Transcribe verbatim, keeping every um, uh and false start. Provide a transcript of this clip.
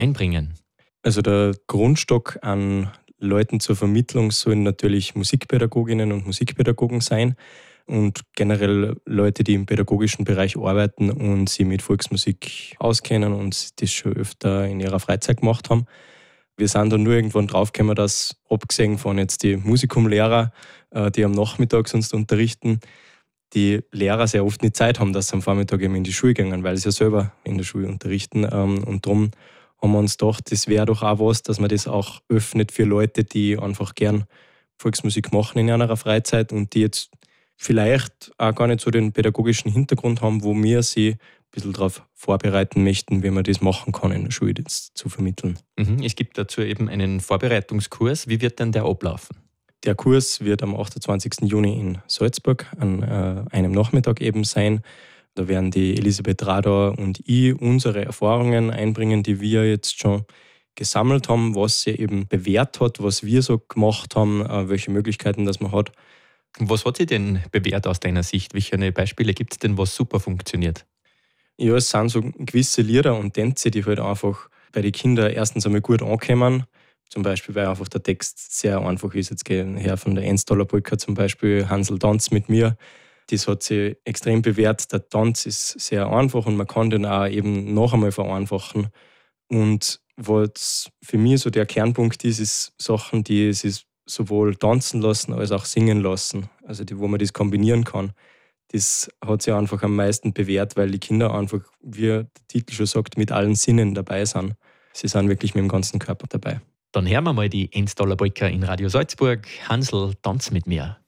einbringen? Also der Grundstock an Leuten zur Vermittlung sollen natürlich Musikpädagoginnen und Musikpädagogen sein und generell Leute, die im pädagogischen Bereich arbeiten und sich mit Volksmusik auskennen und das schon öfter in ihrer Freizeit gemacht haben. Wir sind dann nur irgendwann draufgekommen, dass abgesehen von jetzt die Musikumlehrer, äh, die am Nachmittag sonst unterrichten, die Lehrer sehr oft nicht Zeit haben, dass sie am Vormittag eben in die Schule gehen, weil sie ja selber in der Schule unterrichten. Ähm, und darum haben wir uns gedacht, das wäre doch auch was, dass man das auch öffnet für Leute, die einfach gern Volksmusik machen in ihrer Freizeit und die jetzt vielleicht auch gar nicht so den pädagogischen Hintergrund haben, wo wir sie ein bisschen darauf vorbereiten möchten, wie man das machen kann in der Schule, das zu vermitteln. Mhm, es gibt dazu eben einen Vorbereitungskurs. Wie wird denn der ablaufen? Der Kurs wird am achtundzwanzigsten Juni in Salzburg an äh, einem Nachmittag eben sein. Da werden die Elisabeth Radauer und ich unsere Erfahrungen einbringen, die wir jetzt schon gesammelt haben, was sie eben bewährt hat, was wir so gemacht haben, äh, welche Möglichkeiten das man hat. Was hat sich denn bewährt aus deiner Sicht? Welche Beispiele gibt es denn, was super funktioniert? Ja, es sind so gewisse Lieder und Tänze, die halt einfach bei den Kindern erstens einmal gut ankommen. Zum Beispiel, weil einfach der Text sehr einfach ist. Jetzt gehen her von der Eins-Dollar-Polka zum Beispiel, Hansel tanzt mit mir. Das hat sich extrem bewährt. Der Tanz ist sehr einfach und man kann den auch eben noch einmal vereinfachen. Und was für mich so der Kernpunkt ist, ist Sachen, die sich sowohl tanzen lassen als auch singen lassen. Also die, wo man das kombinieren kann. Das hat sich einfach am meisten bewährt, weil die Kinder einfach, wie der Titel schon sagt, mit allen Sinnen dabei sind. Sie sind wirklich mit dem ganzen Körper dabei. Dann hören wir mal die Eins-Dollar-Polka in Radio Salzburg. Hansel, tanz mit mir.